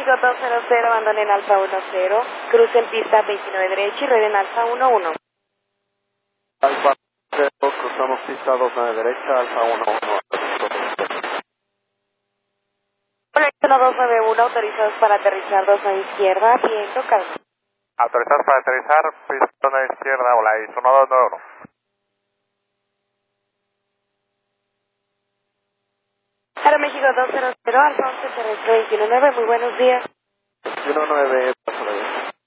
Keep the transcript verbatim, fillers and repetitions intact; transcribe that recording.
México dos cero cero, abandone en Alfa uno cero, cruce en pista veintinueve derecha y ruede en Alfa uno uno. Alfa cero, cruzamos pista veintinueve derecha, Alfa uno uno. Hola, zona dos nueve uno, autorizados para aterrizar dos a la izquierda, viento, calma. Autorizados para aterrizar, pista a la izquierda, hola, y zona dos nueve uno. Aeroméxico dos cero cero, Alfa once terrestre veintiuno nueve, muy buenos días. veintiuno nueve, paso de